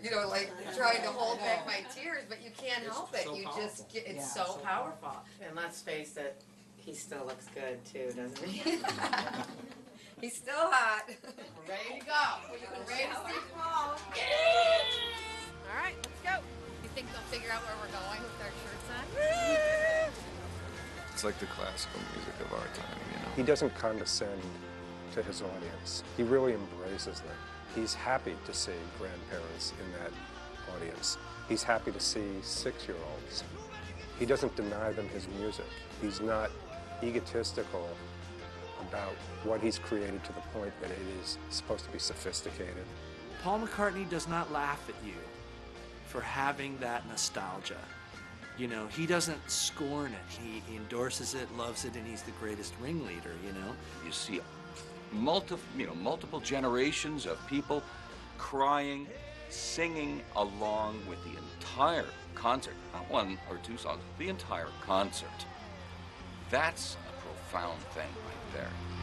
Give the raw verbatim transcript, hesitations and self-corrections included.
you know, like trying to hold back my tears, but you can't It's help it. so You powerful. just get, it's Yeah. so So powerful. And let's face it, he still looks good too, doesn't he? He's still hot. We're ready to go. We're ready to see Paul. All right, let's go. You think they'll figure out where we're going with our shirts on? It's like the classical music of our time, you know? He doesn't condescend to his audience. He really embraces them. He's happy to see grandparents in that audience. He's happy to see six-year-olds. He doesn't deny them his music. He's not egotistical about what he's created to the point that it is supposed to be sophisticated. Paul McCartney does not laugh at you for having that nostalgia. You know, he doesn't scorn it. He endorses it, loves it, and he's the greatest ringleader, you know? You see multiple, you know, multiple generations of people crying, singing along with the entire concert, not one or two songs, the entire concert. That's a profound thing right there.